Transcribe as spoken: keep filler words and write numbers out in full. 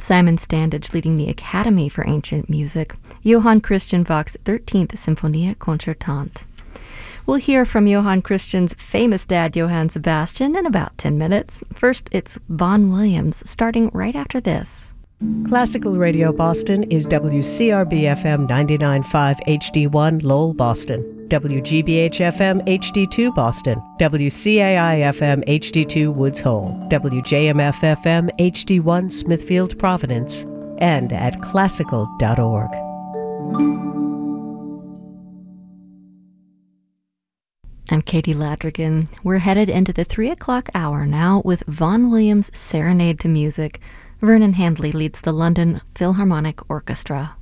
Simon Standage leading the Academy for Ancient Music, Johann Christian Bach's thirteenth Symphonia Concertante. We'll hear from Johann Christian's famous dad, Johann Sebastian, in about ten minutes. First, it's Vaughan Williams, starting right after this. Classical Radio Boston is W C R B F M ninety-nine point five H D one Lowell, Boston, W G B H F M H D two Boston, W C A I F M H D two Woods Hole, W J M F F M H D one Smithfield, Providence, and at classical dot org. I'm Katie Ladrigan. We're headed into the three o'clock hour now with Vaughan Williams' Serenade to Music. Vernon Handley leads the London Philharmonic Orchestra.